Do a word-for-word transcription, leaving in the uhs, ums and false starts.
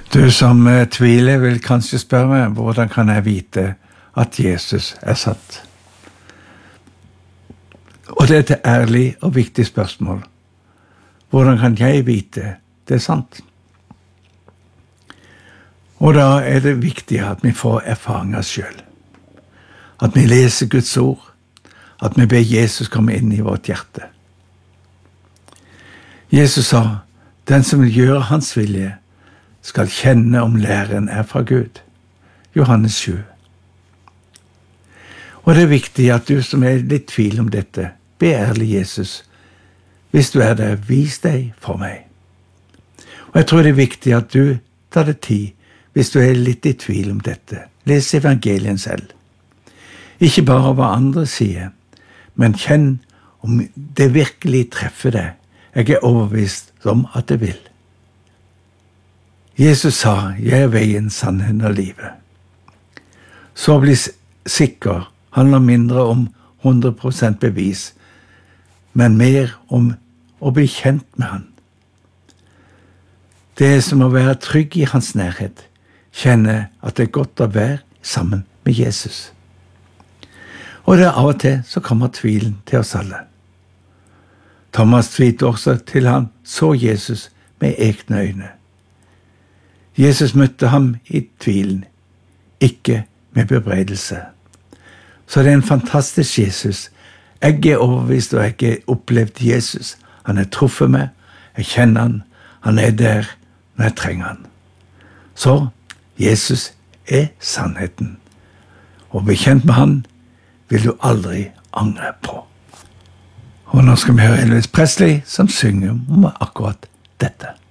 Du som eh, tviler vil kanskje spørre meg, hvordan kan jeg vite at Jesus er satt? Og det er et ærlig og viktig spørsmål. Hvordan kan jeg vite det er sant? Og da er det viktig at vi får erfaringer selv. At vi leser Guds ord. At vi ber Jesus komme inn i vårt hjerte. Jesus sa, den som vil gjøre hans vilje, skal kjenne om læren er fra Gud. Johannes sju. Og det er viktig at du som er litt tvil om dette, be ærlig Jesus. Hvis du er der, vis deg for meg. Og jeg tror det er viktig at du tar det tid, hvis du er litt i tvil om dette. Les evangelien selv. Ikke bare hva andre sier, men kjenn om det virkelig treffer deg. Jeg er overbevist om at det vil. Jesus sa, jeg er veien, sannheten og livet. Så bli sikker handler mindre om hundre prosent bevis, men mer om å bli kjent med han. Det er som å være trygg i hans nærhet, kjenne at det er godt å være sammen med Jesus. Og det er av og til så kommer tvilen til oss alle. Thomas tvilte også til han så Jesus med egne øyne. Jesus møtte ham i tvilen, ikke med bebreidelse. Så det er en fantastisk Jesus. Jeg er overbevist, og jeg har opplevd Jesus. Han har truffet meg, jeg kjenner han, han er der når jeg trenger han. Så Jesus er sannheten. Og bli kjent med han vil du aldri angre på. Og nå skal vi høre Elvis Presley som synger om akkurat dette.